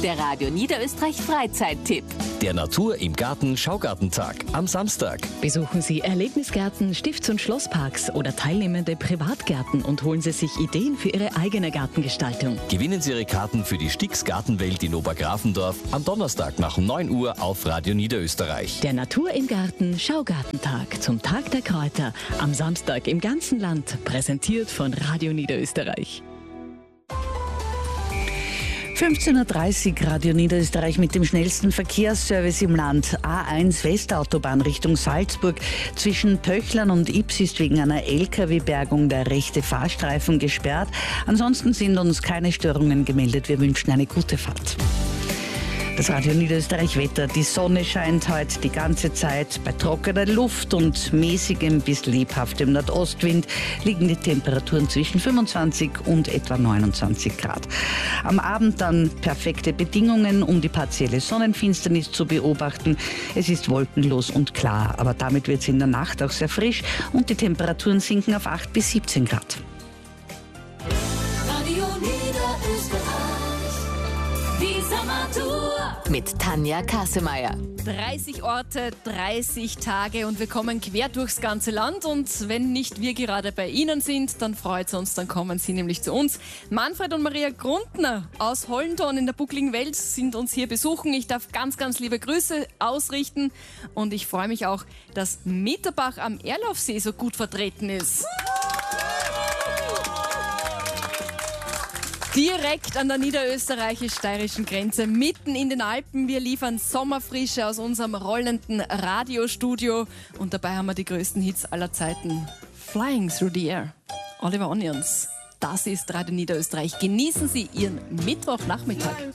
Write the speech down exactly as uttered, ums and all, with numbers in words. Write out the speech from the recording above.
Der Radio Niederösterreich Freizeittipp. Der Natur im Garten Schaugartentag am Samstag. Besuchen Sie Erlebnisgärten, Stifts- und Schlossparks oder teilnehmende Privatgärten und holen Sie sich Ideen für Ihre eigene Gartengestaltung. Gewinnen Sie Ihre Karten für die Stix Gartenwelt in Obergrafendorf am Donnerstag nach neun Uhr auf Radio Niederösterreich. Der Natur im Garten Schaugartentag zum Tag der Kräuter am Samstag im ganzen Land, präsentiert von Radio Niederösterreich. fünfzehn Uhr dreißig, Radio Niederösterreich mit dem schnellsten Verkehrsservice im Land. A eins Westautobahn Richtung Salzburg. Zwischen Pöchlern und Ips ist wegen einer L K W-Bergung der rechte Fahrstreifen gesperrt. Ansonsten sind uns keine Störungen gemeldet. Wir wünschen eine gute Fahrt. Das Radio Niederösterreich Wetter. Die Sonne scheint heute die ganze Zeit. Bei trockener Luft und mäßigem bis lebhaftem Nordostwind liegen die Temperaturen zwischen fünfundzwanzig und etwa neunundzwanzig Grad. Am Abend dann perfekte Bedingungen, um die partielle Sonnenfinsternis zu beobachten. Es ist wolkenlos und klar, aber damit wird es in der Nacht auch sehr frisch und die Temperaturen sinken auf acht bis siebzehn Grad. Radio Niederösterreich, die Sommertour. Mit Tanja Kassemeyer. dreißig Orte, dreißig Tage und wir kommen quer durchs ganze Land. Und wenn nicht wir gerade bei Ihnen sind, dann freut es uns, dann kommen Sie nämlich zu uns. Manfred und Maria Grundner aus Hollentorn in der buckligen Welt sind uns hier besuchen. Ich darf ganz, ganz liebe Grüße ausrichten und ich freue mich auch, dass Mitterbach am Erlaufsee so gut vertreten ist. Direkt an der niederösterreichisch-steirischen Grenze, mitten in den Alpen. Wir liefern Sommerfrische aus unserem rollenden Radiostudio. Und dabei haben wir die größten Hits aller Zeiten. Flying Through the Air, Oliver Onions. Das ist Radio Niederösterreich. Genießen Sie Ihren Mittwochnachmittag.